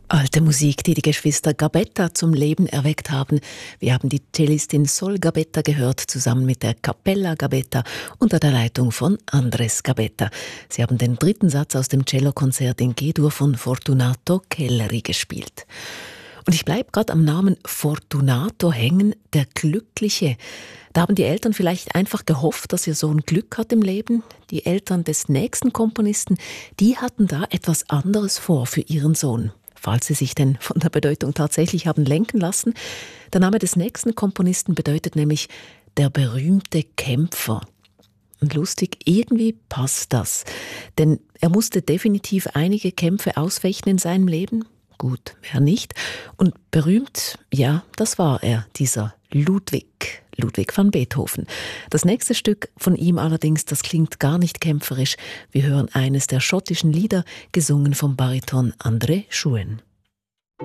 Alte Musik, die die Geschwister Gabetta zum Leben erweckt haben. Wir haben die Cellistin Sol Gabetta gehört, zusammen mit der Cappella Gabetta unter der Leitung von Andres Gabetta. Sie haben den dritten Satz aus dem Cellokonzert in G-Dur von Fortunato Kelleri gespielt. Und ich bleibe gerade am Namen Fortunato hängen, der Glückliche. Da haben die Eltern vielleicht einfach gehofft, dass ihr Sohn Glück hat im Leben. Die Eltern des nächsten Komponisten, die hatten da etwas anderes vor für ihren Sohn. Falls sie sich denn von der Bedeutung tatsächlich haben lenken lassen. Der Name des nächsten Komponisten bedeutet nämlich der berühmte Kämpfer. Und lustig, irgendwie passt das. Denn er musste definitiv einige Kämpfe ausfechten in seinem Leben. Gut, wer nicht? Und berühmt, ja, das war er, dieser Ludwig van Beethoven. Das nächste Stück von ihm allerdings, das klingt gar nicht kämpferisch. Wir hören eines der schottischen Lieder, gesungen vom Bariton André Schuen.